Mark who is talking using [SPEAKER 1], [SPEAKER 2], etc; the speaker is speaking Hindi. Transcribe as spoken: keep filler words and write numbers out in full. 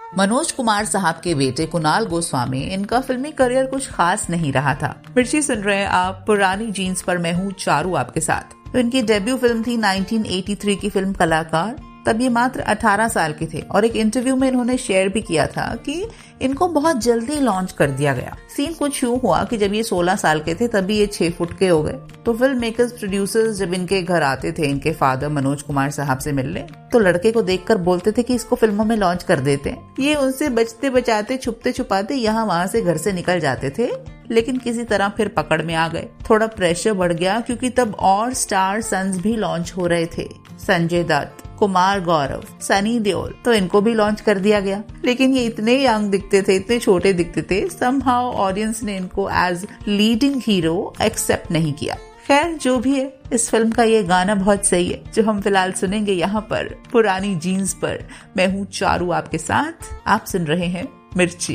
[SPEAKER 1] मनोज कुमार साहब के बेटे कुणाल गोस्वामी, इनका फिल्मी करियर कुछ खास नहीं रहा था। मिर्ची सुन रहे हैं आप पुरानी जीन्स पर, मैं हूँ चारू आपके साथ। तो इनकी डेब्यू फिल्म थी नाइनटीन एटी थ्री की फिल्म कलाकार। तब ये मात्र अठारह साल के थे और एक इंटरव्यू में इन्होंने शेयर भी किया था कि इनको बहुत जल्दी लॉन्च कर दिया गया। सीन कुछ यूं हुआ कि जब ये सोलह साल के थे तभी ये छह फुट के हो गए। तो फिल्म मेकर्स प्रोड्यूसर्स जब इनके घर आते थे इनके फादर मनोज कुमार साहब से मिलने, तो लड़के को देखकर बोलते थे कि इसको फिल्मों में लॉन्च कर देते। ये उनसे बचते बचाते छुपते छुपाते यहाँ वहां से घर से निकल जाते थे, लेकिन किसी तरह फिर पकड़ में आ गए। थोड़ा प्रेशर बढ़ गया क्योंकि तब और स्टार सन्स भी लॉन्च हो रहे थे, संजय दत्त, कुमार गौरव, सनी देओल, तो इनको भी लॉन्च कर दिया गया। लेकिन ये इतने यंग दिखते थे, इतने छोटे दिखते थे, समहाउ ऑडियंस ने इनको एज लीडिंग हीरो एक्सेप्ट नहीं किया। खैर जो भी है, इस फिल्म का ये गाना बहुत सही है जो हम फिलहाल सुनेंगे यहाँ पर पुरानी जीन्स पर। मैं हूँ चारू आपके साथ, आप सुन रहे हैं मिर्ची।